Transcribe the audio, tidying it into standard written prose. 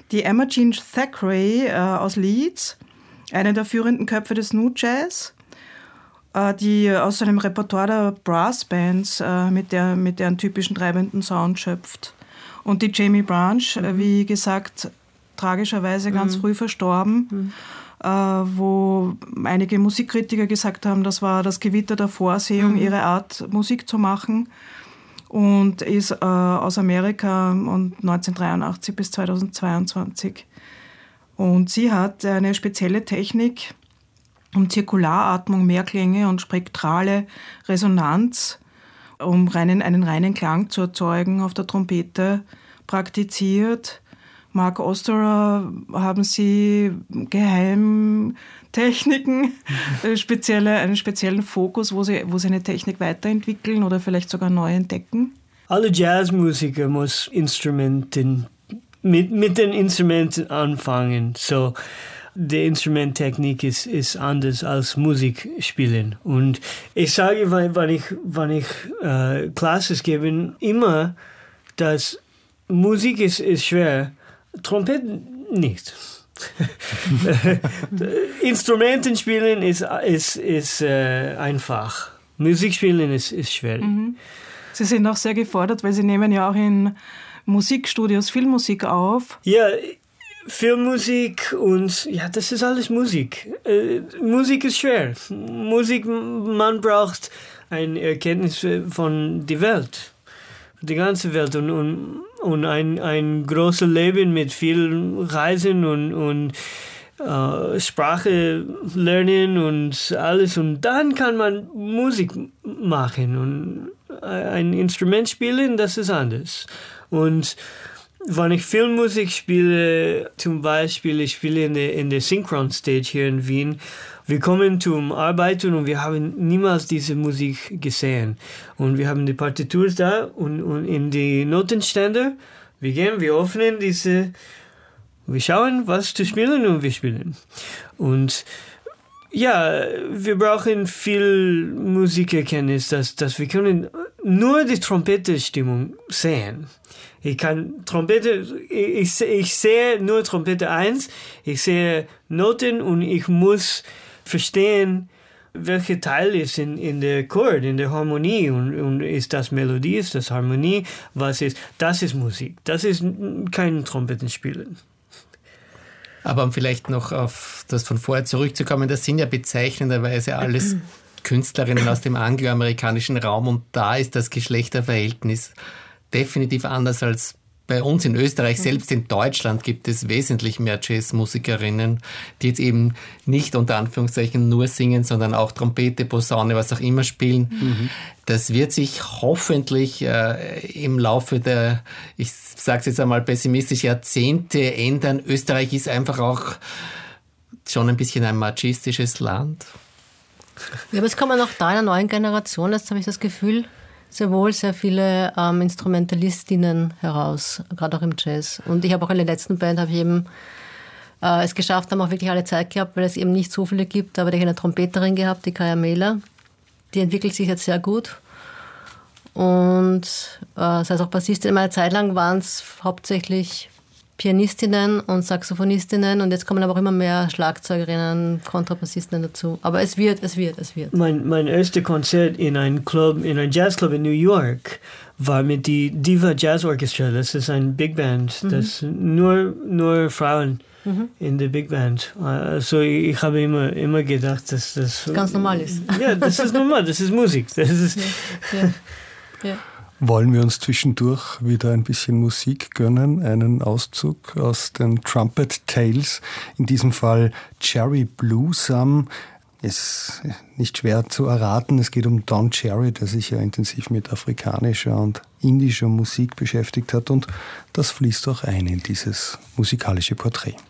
Die Emma Jean Thackeray aus Leeds, eine der führenden Köpfe des Nu Jazz, die aus seinem Repertoire der Brassbands mit deren typischen treibenden Sound schöpft. Und die Jamie Branch, wie gesagt, tragischerweise ganz früh verstorben, wo einige Musikkritiker gesagt haben, das war das Gewitter der Vorsehung, ihre Art Musik zu machen, und ist aus Amerika und 1983 bis 2022. Und sie hat eine spezielle Technik, um Zirkularatmung, Mehrklänge und spektrale Resonanz, um einen reinen Klang zu erzeugen, auf der Trompete praktiziert. Mark Osterer haben sie Geheimtechniken, einen speziellen Fokus, wo sie eine Technik weiterentwickeln oder vielleicht sogar neu entdecken? Alle Jazzmusiker müssen mit den Instrumenten anfangen. So, die Instrumenttechnik ist anders als Musik spielen. Und ich sage, wenn ich Classes gebe, immer, dass Musik ist schwer, Trompete nicht. Instrumenten spielen ist einfach. Musik spielen ist schwer. Sie sind auch sehr gefordert, weil Sie nehmen ja auch in Musikstudios Filmmusik auf. Ja, Filmmusik und ja, das ist alles Musik. Musik ist schwer. Musik, man braucht eine Erkenntnis von der Welt. Die ganze Welt und ein großes Leben mit viel Reisen und Sprache lernen und alles. Und dann kann man Musik machen und ein Instrument spielen, das ist anders. Und wenn ich Filmmusik spiele, zum Beispiel, ich spiele in der Synchron Stage hier in Wien, wir kommen zum Arbeiten und wir haben niemals diese Musik gesehen. Und wir haben die Partitur da und in die Notenständer. Wir gehen, wir öffnen wir schauen, was zu spielen und wir spielen. Und ja, wir brauchen viel Musikerkenntnis, dass wir können nur die Trompete-Stimmung sehen. Ich kann Trompete, ich sehe nur Trompete 1, ich sehe Noten und ich muss verstehen, welcher Teil ist in der Chord, in der Harmonie und ist das Melodie, ist das Harmonie, was ist, das ist Musik, das ist kein Trompetenspielen. Aber um vielleicht noch auf das von vorher zurückzukommen, das sind ja bezeichnenderweise alles Künstlerinnen aus dem angloamerikanischen Raum und da ist das Geschlechterverhältnis definitiv anders als bei uns in Österreich. Selbst in Deutschland gibt es wesentlich mehr Jazzmusikerinnen, die jetzt eben nicht unter Anführungszeichen nur singen, sondern auch Trompete, Posaune, was auch immer spielen. Das wird sich hoffentlich im Laufe der, ich sage es jetzt einmal pessimistisch, Jahrzehnte ändern. Österreich ist einfach auch schon ein bisschen ein machistisches Land. Ja, aber es kommen auch da in einer neuen Generation, jetzt habe ich das Gefühl, sehr wohl sehr viele Instrumentalistinnen heraus, gerade auch im Jazz. Und ich habe auch in der letzten Band es geschafft, haben auch wirklich alle Zeit gehabt, weil es eben nicht so viele gibt. Aber ich habe eine Trompeterin gehabt, die Kaya Mehler. Die entwickelt sich jetzt sehr gut. Und das heißt auch Bassistin. Eine Zeit lang waren es hauptsächlich Pianistinnen und Saxophonistinnen und jetzt kommen aber auch immer mehr Schlagzeugerinnen, Kontrabassistinnen dazu. Aber es wird. Mein erstes Konzert in einem Jazzclub in New York war mit die Diva Jazz Orchestra. Das ist ein Big Band, das nur Frauen in der Big Band. Also ich habe immer gedacht, dass das ganz normal ist. Ja, das ist normal, das ist Musik. Das ist ja. Wollen wir uns zwischendurch wieder ein bisschen Musik gönnen? Einen Auszug aus den Trumpet Tales, in diesem Fall Cherry Blossom. Ist nicht schwer zu erraten, es geht um Don Cherry, der sich ja intensiv mit afrikanischer und indischer Musik beschäftigt hat und das fließt auch ein in dieses musikalische Porträt.